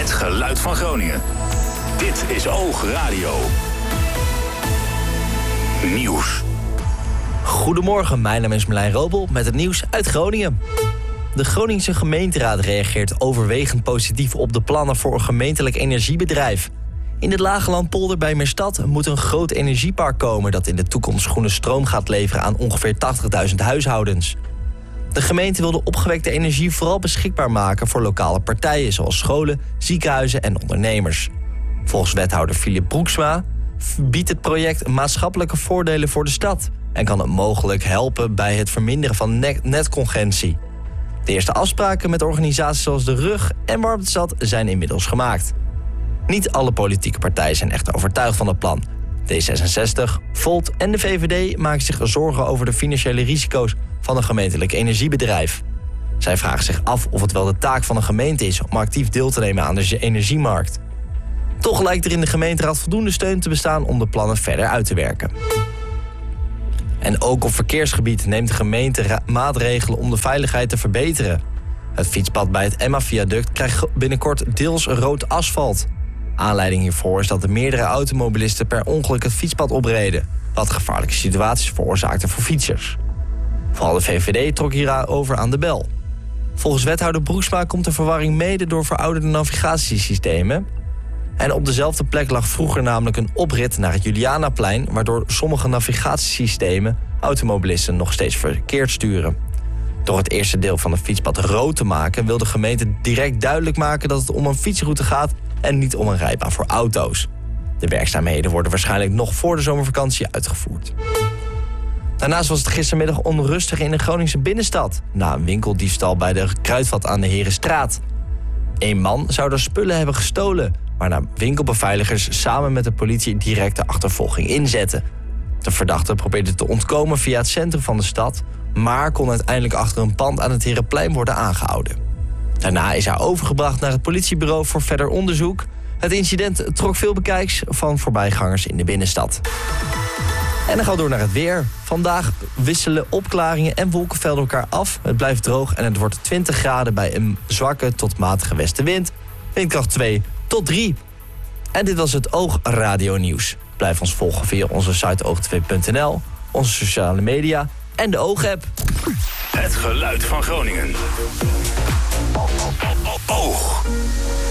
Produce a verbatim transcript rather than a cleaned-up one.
Het geluid van Groningen. Dit is Oog Radio. Nieuws. Goedemorgen, mijn naam is Marlijn Robel met het nieuws uit Groningen. De Groningse gemeenteraad reageert overwegend positief op de plannen voor een gemeentelijk energiebedrijf. In het Lagelandpolder bij Meerstad moet een groot energiepark komen dat in de toekomst groene stroom gaat leveren aan ongeveer tachtigduizend huishoudens. De gemeente wil de opgewekte energie vooral beschikbaar maken voor lokale partijen zoals scholen, ziekenhuizen en ondernemers. Volgens wethouder Philip Broeksma biedt het project maatschappelijke voordelen voor de stad en kan het mogelijk helpen bij het verminderen van net- netcongestie. De eerste afspraken met organisaties zoals de Rug en Warmtestad zijn inmiddels gemaakt. Niet alle politieke partijen zijn echt overtuigd van het plan. D zesenzestig, Volt en de V V D maken zich zorgen over de financiële risico's van een gemeentelijk energiebedrijf. Zij vragen zich af of het wel de taak van een gemeente is om actief deel te nemen aan de energiemarkt. Toch lijkt er in de gemeenteraad voldoende steun te bestaan om de plannen verder uit te werken. En ook op verkeersgebied neemt de gemeente ra- maatregelen om de veiligheid te verbeteren. Het fietspad bij het Emma-viaduct krijgt binnenkort deels rood asfalt. Aanleiding hiervoor is dat de meerdere automobilisten per ongeluk het fietspad opreden, wat gevaarlijke situaties veroorzaakte voor fietsers. Vooral de V V D trok hierover aan de bel. Volgens wethouder Broeksma komt de verwarring mede door verouderde navigatiesystemen. En op dezelfde plek lag vroeger namelijk een oprit naar het Julianaplein, waardoor sommige navigatiesystemen automobilisten nog steeds verkeerd sturen. Door het eerste deel van het fietspad rood te maken wil de gemeente direct duidelijk maken dat het om een fietsroute gaat en niet om een rijbaan voor auto's. De werkzaamheden worden waarschijnlijk nog voor de zomervakantie uitgevoerd. Daarnaast was het gistermiddag onrustig in de Groningse binnenstad na een winkeldiefstal bij de Kruidvat aan de Herenstraat. Een man zou er spullen hebben gestolen, waarna winkelbeveiligers samen met de politie directe achtervolging inzetten. De verdachte probeerde te ontkomen via het centrum van de stad, maar kon uiteindelijk achter een pand aan het Herenplein worden aangehouden. Daarna is hij overgebracht naar het politiebureau voor verder onderzoek. Het incident trok veel bekijks van voorbijgangers in de binnenstad. En dan gaan we door naar het weer. Vandaag wisselen opklaringen en wolkenvelden elkaar af. Het blijft droog en het wordt twintig graden bij een zwakke tot matige westenwind. Windkracht twee tot drie. En dit was het Oog Radio Nieuws. Blijf ons volgen via onze site oog twee punt n l, onze sociale media en de Oog-app. Het geluid van Groningen. Oog.